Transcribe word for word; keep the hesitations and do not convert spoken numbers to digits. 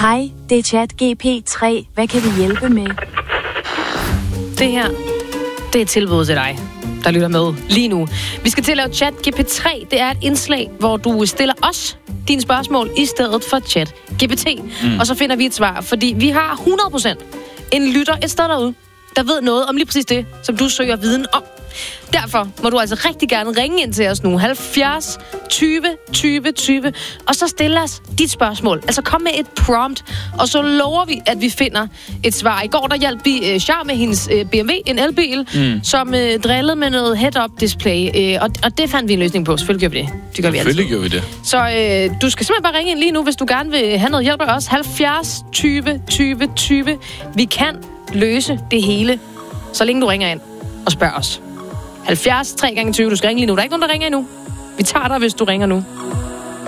Hej, det er Chat G P tre. Hvad kan vi hjælpe med? Det her, det er et tilbud til dig, der lytter med lige nu. Vi skal til at lave Chat G P tre. Det er et indslag, hvor du stiller os dine spørgsmål i stedet for Chat G P T. Mm. Og så finder vi et svar, fordi vi har hundrede procent en lytter et sted derude, der ved noget om lige præcis det, som du søger viden om. Derfor må du altså rigtig gerne ringe ind til os nu. halvfjerds tyve tyve tyve. Og så stille os dit spørgsmål. Altså kom med et prompt. Og så lover vi, at vi finder et svar. I går der hjalp vi uh, Char med hendes uh, B M W, en elbil, mm. som uh, drillede med noget head-up display. Uh, og, og det fandt vi en løsning på. Selvfølgelig gør vi det. Det gør vi altid. Selvfølgelig gør vi det. Så uh, du skal simpelthen bare ringe ind lige nu, hvis du gerne vil have noget hjælp af os. halvfjerds tyve tyve tyve. Vi kan løse det hele, så længe du ringer ind og spørger os. halvfjerds tre gange tyve. Du skal ringe lige nu. Der er ikke nogen, der ringer endnu. Vi tager dig, hvis du ringer nu.